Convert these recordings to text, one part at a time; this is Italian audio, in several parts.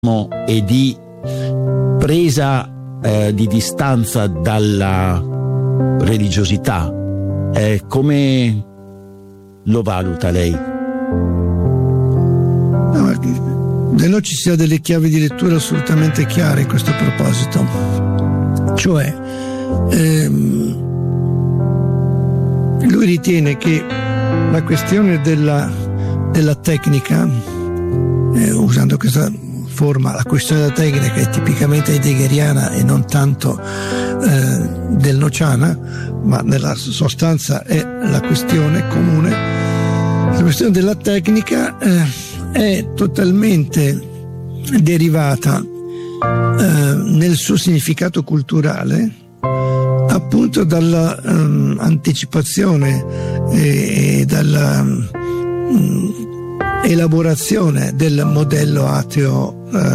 e di presa di distanza dalla religiosità, come lo valuta lei? Del Noce ci sia delle chiavi di lettura assolutamente chiare in questo proposito, cioè lui ritiene che la questione della tecnica, usando questa forma, la questione della tecnica è tipicamente heideggeriana e non tanto del nociana, ma nella sostanza è la questione comune. La questione della tecnica è totalmente derivata nel suo significato culturale appunto dalla anticipazione e dalla elaborazione del modello ateo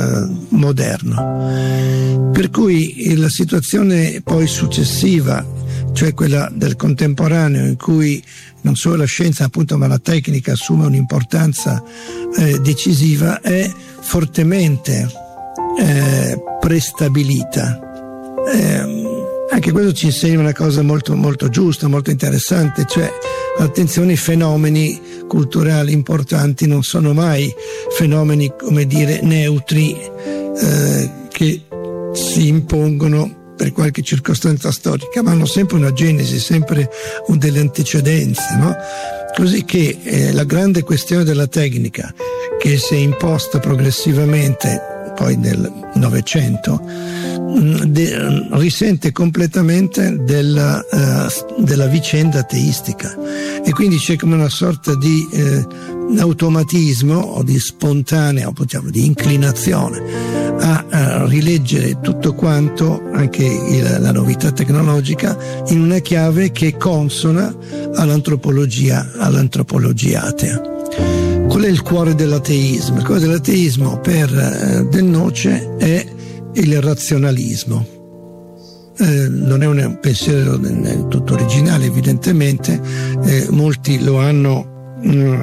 moderno, per cui la situazione poi successiva, cioè quella del contemporaneo, in cui non solo la scienza appunto ma la tecnica assume un'importanza decisiva, è fortemente prestabilita. Anche questo ci insegna una cosa molto, molto giusta, molto interessante, cioè attenzione, i fenomeni culturali importanti non sono mai fenomeni, come dire, neutri che si impongono per qualche circostanza storica, ma hanno sempre una genesi, sempre delle antecedenze, no? Così che la grande questione della tecnica, che si è imposta progressivamente poi nel Novecento, risente completamente della vicenda ateistica, e quindi c'è come una sorta di automatismo o di spontanea, o possiamo di inclinazione a rileggere tutto quanto, anche la novità tecnologica, in una chiave che è consona all'antropologia atea. Qual è il cuore dell'ateismo? Il cuore dell'ateismo per Del Noce è il razionalismo. Non è un pensiero tutto originale, evidentemente, molti lo hanno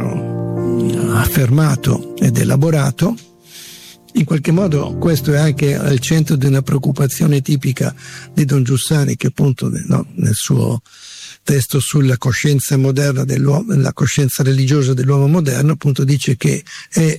affermato ed elaborato. In qualche modo questo è anche al centro di una preoccupazione tipica di Don Giussani, che appunto nel suo testo sulla coscienza moderna dell'uomo, la coscienza religiosa dell'uomo moderno, appunto dice che è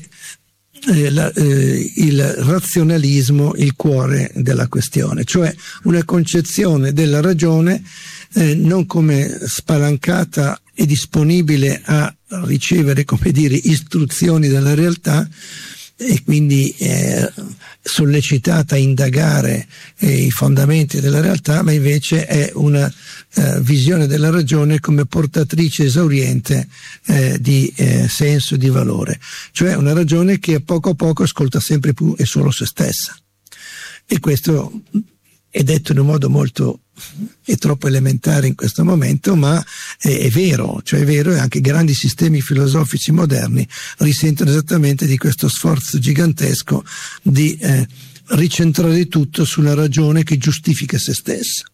il razionalismo il cuore della questione, cioè una concezione della ragione non come spalancata e disponibile a ricevere, come dire, istruzioni dalla realtà, e quindi sollecitata a indagare i fondamenti della realtà, ma invece è una visione della ragione come portatrice esauriente di senso e di valore, cioè una ragione che a poco ascolta sempre più e solo se stessa. E questo è detto in un modo molto è troppo elementare in questo momento, ma è vero, cioè è vero, e anche grandi sistemi filosofici moderni risentono esattamente di questo sforzo gigantesco di ricentrare tutto sulla ragione che giustifica se stessa.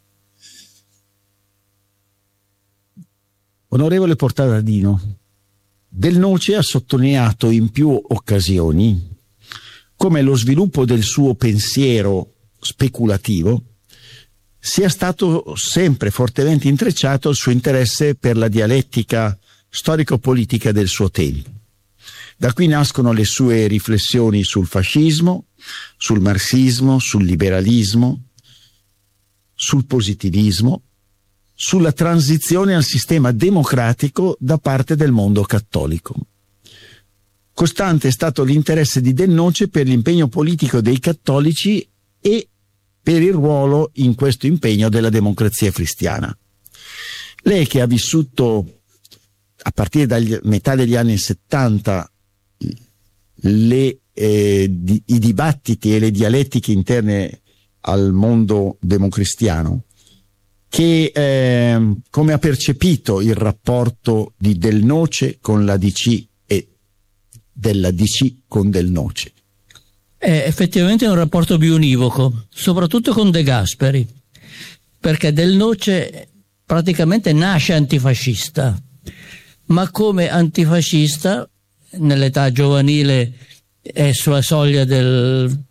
Onorevole Portadadino, Del Noce ha sottolineato in più occasioni come lo sviluppo del suo pensiero speculativo sia stato sempre fortemente intrecciato al suo interesse per la dialettica storico-politica del suo tempo. Da qui nascono le sue riflessioni sul fascismo, sul marxismo, sul liberalismo, sul positivismo, sulla transizione al sistema democratico da parte del mondo cattolico. Costante è stato l'interesse di Del Noce per l'impegno politico dei cattolici e per il ruolo in questo impegno della democrazia cristiana. Lei, che ha vissuto a partire dalla metà degli anni 70 i dibattiti e le dialettiche interne al mondo democristiano, come ha percepito il rapporto di Del Noce con la DC e della DC con Del Noce? È effettivamente un rapporto bionivoco, soprattutto con De Gasperi, perché Del Noce praticamente nasce antifascista, ma come antifascista nell'età giovanile è sulla soglia del